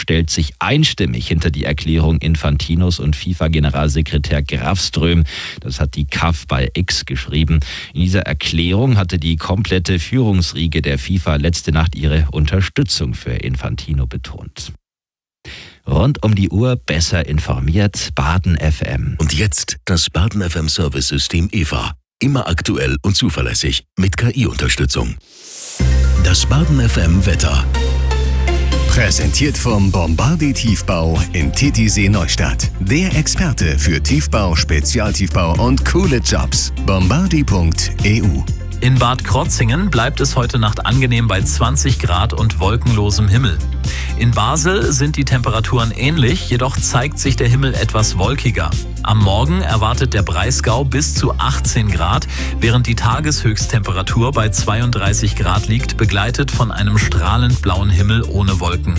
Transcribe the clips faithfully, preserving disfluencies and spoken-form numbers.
stellt sich einstimmig hinter die Erklärung Infantinos und FIFA-Generalsekretär Grafström. Das hat die K A F bei X geschrieben. In dieser Erklärung hatte die komplette Führungsriege der FIFA letzte Nacht ihre Unterstützung für Infantino betont. Rund um die Uhr besser informiert, Baden F M. Und jetzt das Baden F M Service-System E V A. Immer aktuell und zuverlässig mit K I-Unterstützung. Das Baden F M Wetter. Präsentiert vom Bombardier Tiefbau in Titisee Neustadt. Der Experte für Tiefbau, Spezialtiefbau und coole Jobs. bombardier punkt e u. In Bad Krotzingen bleibt es heute Nacht angenehm bei zwanzig Grad und wolkenlosem Himmel. In Basel sind die Temperaturen ähnlich, jedoch zeigt sich der Himmel etwas wolkiger. Am Morgen erwartet der Breisgau bis zu achtzehn Grad, während die Tageshöchsttemperatur bei zweiunddreißig Grad liegt, begleitet von einem strahlend blauen Himmel ohne Wolken.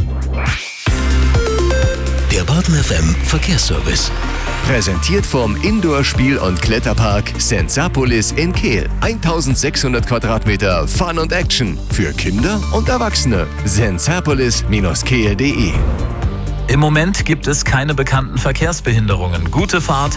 Der Baden F M Verkehrsservice. Präsentiert vom Indoor-Spiel- und Kletterpark Sensapolis in Kehl. eintausendsechshundert Quadratmeter Fun und Action für Kinder und Erwachsene. sensapolis Bindestrich kehl punkt de. Im Moment gibt es keine bekannten Verkehrsbehinderungen. Gute Fahrt.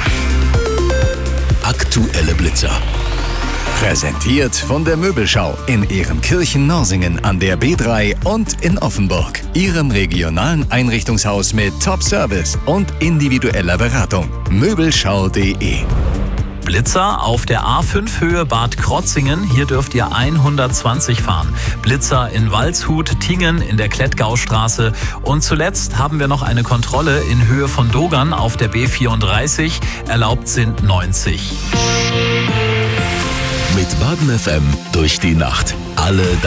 Aktuelle Blitzer. Präsentiert von der Möbelschau in Ehrenkirchen-Norsingen an der B drei und in Offenburg. Ihrem regionalen Einrichtungshaus mit Top-Service und individueller Beratung. möbelschau punkt de. Blitzer auf der A fünf Höhe Bad Krotzingen. Hier dürft ihr hundertzwanzig fahren. Blitzer in Waldshut, Tingen in der Klettgaustraße. Und zuletzt haben wir noch eine Kontrolle in Höhe von Dogern auf der B vierunddreißig. Erlaubt sind neunzig. Mit Baden F M durch die Nacht. Alle